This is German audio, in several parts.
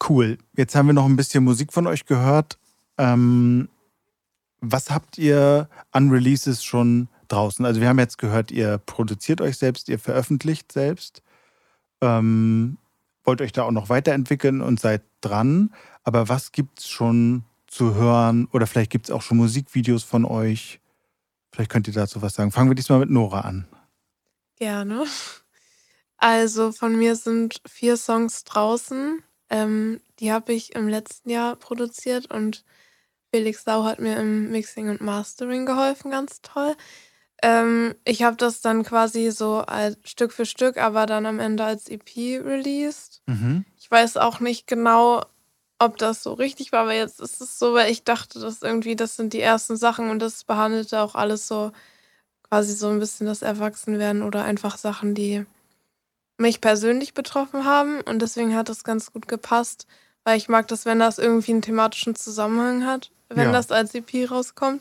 Cool. Jetzt haben wir noch ein bisschen Musik von euch gehört. Was habt ihr an Releases schon draußen? Also wir haben jetzt gehört, ihr produziert euch selbst, ihr veröffentlicht selbst. Ähm, Wollt euch da auch noch weiterentwickeln und seid dran. Aber was gibt's schon zu hören? Oder vielleicht gibt's auch schon Musikvideos von euch. Vielleicht könnt ihr dazu was sagen. Fangen wir diesmal mit Nora an. Gerne. Also von mir sind 4 Songs draußen. Die habe ich im letzten Jahr produziert und Felix Sau hat mir im Mixing und Mastering geholfen, ganz toll. Ich habe das dann quasi so als Stück für Stück, aber dann am Ende als EP released. Mhm. Ich weiß auch nicht genau, ob das so richtig war, aber jetzt ist es so, weil ich dachte, dass irgendwie das sind die ersten Sachen und das behandelte auch alles so quasi so ein bisschen das Erwachsenwerden oder einfach Sachen, die mich persönlich betroffen haben und deswegen hat das ganz gut gepasst, weil ich mag das, wenn das irgendwie einen thematischen Zusammenhang hat, wenn Ja. das als EP rauskommt.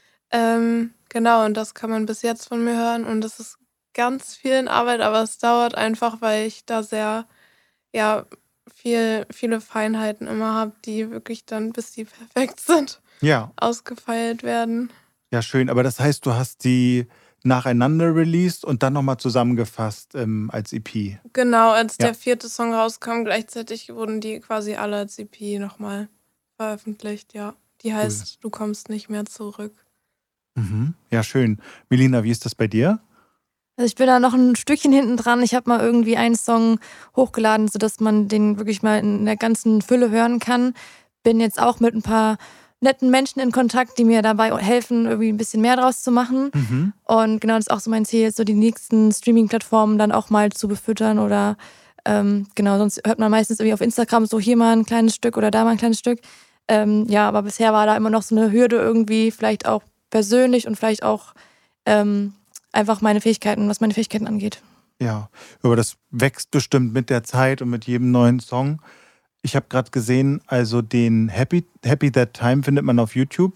Genau, und das kann man bis jetzt von mir hören und das ist ganz viel in Arbeit, aber es dauert einfach, weil ich da sehr, ja, viele Feinheiten immer habe, die wirklich dann, bis die perfekt sind, Ja. ausgefeilt werden. Ja, schön. Aber das heißt, du hast die nacheinander released und dann nochmal zusammengefasst als EP. Genau, als Ja, der 4. Song rauskam, gleichzeitig wurden die quasi alle als EP nochmal veröffentlicht, ja. Die cool. heißt „Du kommst nicht mehr zurück“. Mhm. Ja, schön. Melina, wie ist das bei dir? Also ich bin da noch ein Stückchen hinten dran. Ich habe mal irgendwie einen Song hochgeladen, sodass man den wirklich mal in der ganzen Fülle hören kann. Bin jetzt auch mit ein paar netten Menschen in Kontakt, die mir dabei helfen, irgendwie ein bisschen mehr draus zu machen. Mhm. Und genau, das ist auch so mein Ziel, so die nächsten Streaming-Plattformen dann auch mal zu befüttern oder genau, sonst hört man meistens irgendwie auf Instagram so hier mal ein kleines Stück oder da mal ein kleines Stück. Ja, aber bisher war da immer noch so eine Hürde irgendwie, vielleicht auch persönlich und vielleicht auch einfach was meine Fähigkeiten angeht. Ja, aber das wächst bestimmt mit der Zeit und mit jedem neuen Song. Ich habe gerade gesehen, also den Happy That Time findet man auf YouTube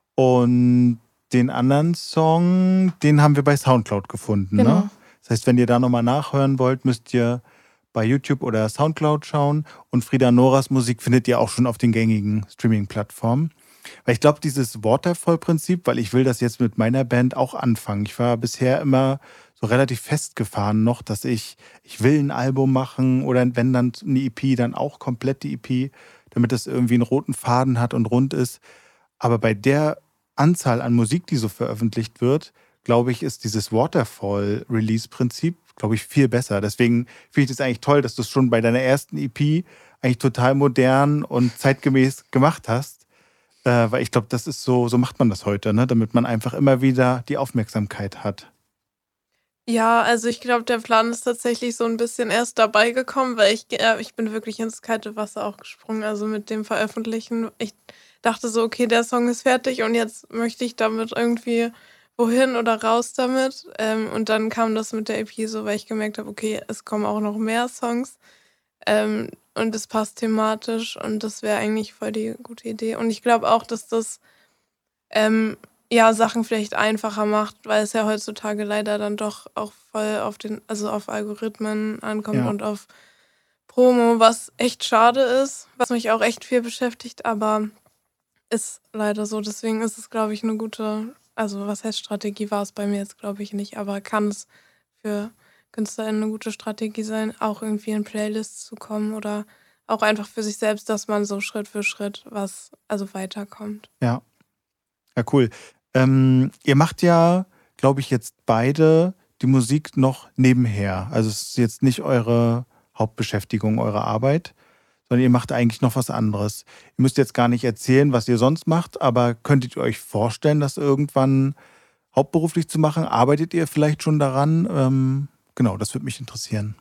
und den anderen Song, den haben wir bei Soundcloud gefunden, ne? Genau. Das heißt, wenn ihr da nochmal nachhören wollt, müsst ihr bei YouTube oder Soundcloud schauen und Frida Noras Musik findet ihr auch schon auf den gängigen Streaming-Plattformen. Weil ich glaube, dieses Waterfall-Prinzip, weil ich will das jetzt mit meiner Band auch anfangen. Ich war bisher immer so relativ festgefahren noch, dass ich will ein Album machen oder wenn dann eine EP, dann auch komplett die EP, damit das irgendwie einen roten Faden hat und rund ist. Aber bei der Anzahl an Musik, die so veröffentlicht wird, glaube ich, ist dieses Waterfall-Release-Prinzip, glaube ich, viel besser. Deswegen finde ich das eigentlich toll, dass du es schon bei deiner ersten EP eigentlich total modern und zeitgemäß gemacht hast. Weil ich glaube, das ist so macht man das heute, ne? Damit man einfach immer wieder die Aufmerksamkeit hat. Ja, also ich glaube, der Plan ist tatsächlich so ein bisschen erst dabei gekommen, weil ich bin wirklich ins kalte Wasser auch gesprungen, also mit dem Veröffentlichen. Ich dachte so: „Okay, der Song ist fertig und jetzt möchte ich damit irgendwie wohin oder raus damit.“ Und dann kam das mit der EP so, weil ich gemerkt habe: Okay, es kommen auch noch mehr Songs, und es passt thematisch und das wäre eigentlich voll die gute Idee. Und ich glaube auch, dass das ähm, ja, Sachen vielleicht einfacher macht, weil es ja heutzutage leider dann doch auch voll auf Algorithmen ankommt Ja, und auf Promo, was echt schade ist, was mich auch echt viel beschäftigt, aber ist leider so. Deswegen ist es, glaube ich, eine gute, also was heißt Strategie, war es bei mir jetzt, glaube ich, nicht, aber kann es für KünstlerInnen eine gute Strategie sein, auch irgendwie in Playlists zu kommen oder auch einfach für sich selbst, dass man so Schritt für Schritt weiterkommt. ja. Ja, cool. Ihr macht ja, glaube ich, jetzt beide die Musik noch nebenher. Also es ist jetzt nicht eure Hauptbeschäftigung, eure Arbeit, sondern ihr macht eigentlich noch was anderes. Ihr müsst jetzt gar nicht erzählen, was ihr sonst macht, aber könntet ihr euch vorstellen, das irgendwann hauptberuflich zu machen? Arbeitet ihr vielleicht schon daran? Genau, das würde mich interessieren.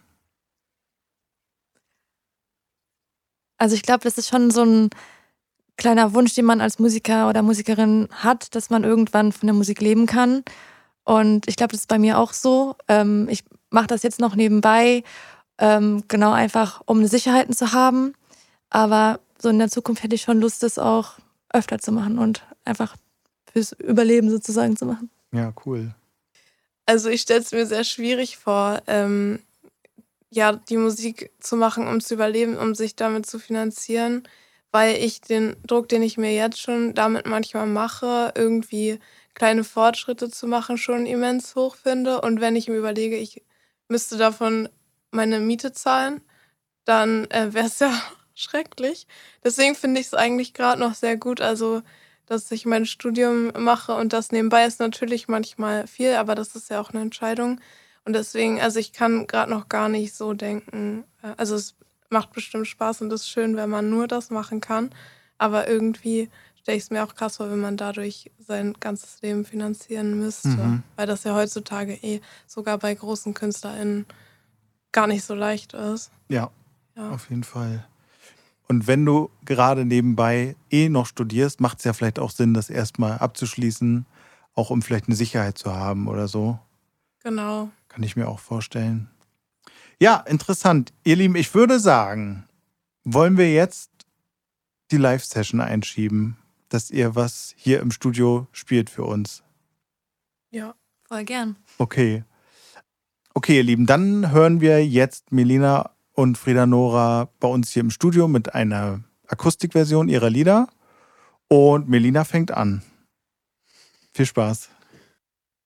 Also ich glaube, das ist schon so ein kleiner Wunsch, den man als Musiker oder Musikerin hat, dass man irgendwann von der Musik leben kann. Und ich glaube, das ist bei mir auch so. Ich mache das jetzt noch nebenbei, genau einfach, um eine Sicherheiten zu haben. Aber so in der Zukunft hätte ich schon Lust, das auch öfter zu machen und einfach fürs Überleben sozusagen zu machen. Ja, cool. Also, ich stelle es mir sehr schwierig vor, ja, die Musik zu machen, um zu überleben, um sich damit zu finanzieren, weil ich den Druck, den ich mir jetzt schon damit manchmal mache, irgendwie kleine Fortschritte zu machen, schon immens hoch finde. Und wenn ich mir überlege, ich müsste davon meine Miete zahlen, dann wäre es ja schrecklich. Deswegen finde ich es eigentlich gerade noch sehr gut, also dass ich mein Studium mache und das nebenbei ist natürlich manchmal viel, aber das ist ja auch eine Entscheidung. Und deswegen, also ich kann gerade noch gar nicht so denken, also es macht bestimmt Spaß und ist schön, wenn man nur das machen kann, aber irgendwie stelle ich es mir auch krass vor, wenn man dadurch sein ganzes Leben finanzieren müsste, Mhm. weil das ja heutzutage sogar bei großen KünstlerInnen gar nicht so leicht ist. Ja, Ja. auf jeden Fall. Und wenn du gerade nebenbei noch studierst, macht es ja vielleicht auch Sinn, das erstmal abzuschließen, auch um vielleicht eine Sicherheit zu haben oder so. Genau. Kann ich mir auch vorstellen. Ja, interessant. Ihr Lieben, ich würde sagen, wollen wir jetzt die Live-Session einschieben, dass ihr was hier im Studio spielt für uns. Ja. Voll gern. Okay. Okay, ihr Lieben, dann hören wir jetzt Melina und Frida Nora bei uns hier im Studio mit einer Akustikversion ihrer Lieder. Und Melina fängt an. Viel Spaß.